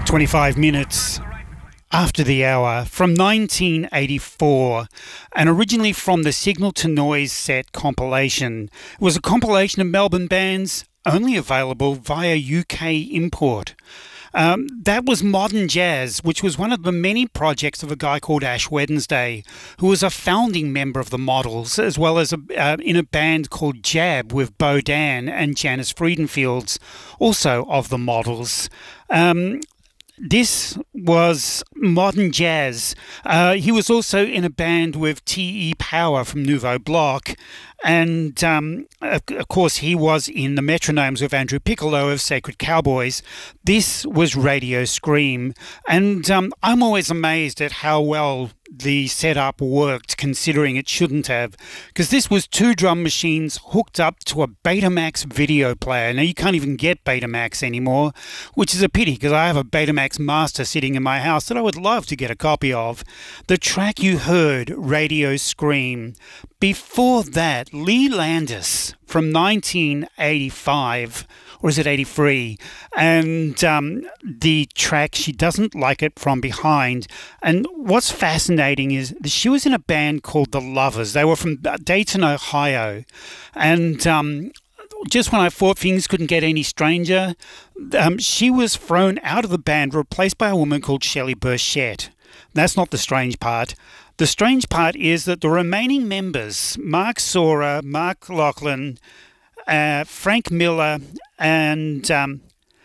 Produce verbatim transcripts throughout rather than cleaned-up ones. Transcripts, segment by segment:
twenty-five minutes after the hour from nineteen eighty-four, and originally from the Signal to Noise set compilation. It was a compilation of Melbourne bands only available via U K import. Um, that was Modern Jazz, which was one of the many projects of a guy called Ash Wednesday, who was a founding member of the Models, as well as a, uh, in a band called Jab with Bo Dan and Janice Friedenfields, also of the Models. Um, This was Modern Jazz. Uh, he was also in a band with T E Power from Nouveau Block. And, um, of, of course, he was in the Metronomes with Andrew Piccolo of Sacred Cowboys. This was Radio Scream. And um, I'm always amazed at how well the setup worked, considering it shouldn't have, because this was two drum machines hooked up to a Betamax video player. Now, you can't even get Betamax anymore, which is a pity, because I have a Betamax master sitting in my house that I would love to get a copy of. The track you heard, Radio Scream. Before that, Lee Landis from nineteen eighty-five, or is it eighty-three? And um, the track She Doesn't Like It From Behind. And what's fascinating is that she was in a band called The Lovers. They were from Dayton, Ohio. And um, just when I thought things couldn't get any stranger, um, she was thrown out of the band, replaced by a woman called Shelley Burchett. That's not the strange part. The strange part is that the remaining members, Mark Sora, Mark Lachlan, uh, Frank Miller, and um,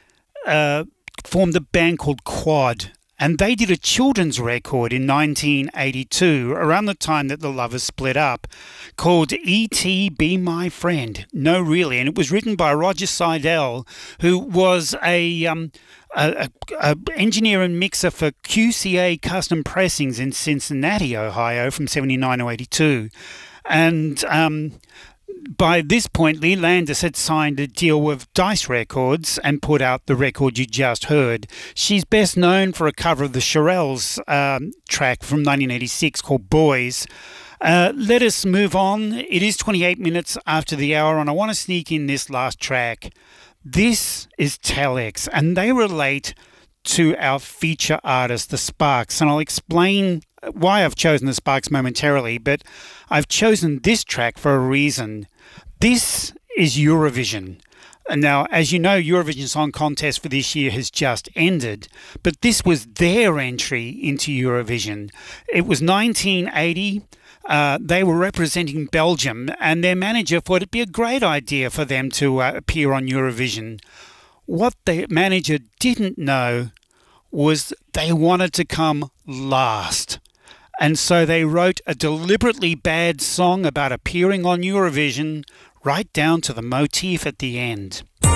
uh, formed a band called Quad. And they did a children's record in nineteen eighty-two, around the time that the Lovers split up, called E T Be My Friend. No, really. And it was written by Roger Seidel, who was a... Um, A, a, a engineer and mixer for Q C A Custom Pressings in Cincinnati, Ohio, from seventy-nine to eighty-two. And um, by this point, Lee Landis had signed a deal with Dice Records and put out the record you just heard. She's best known for a cover of the Shirelles um, track from nineteen eighty-six called Boys. Uh, let us move on. It is twenty-eight minutes after the hour, and I want to sneak in this last track. This is Telex, and they relate to our feature artist, the Sparks, and I'll explain why I've chosen the Sparks momentarily, but I've chosen this track for a reason. This is Eurovision. And now, as you know, Eurovision Song Contest for this year has just ended, but this was their entry into Eurovision. It was nineteen eighty. Uh, they were representing Belgium, and their manager thought it'd be a great idea for them to uh, appear on Eurovision. What the manager didn't know was they wanted to come last. And so they wrote a deliberately bad song about appearing on Eurovision, right down to the motif at the end.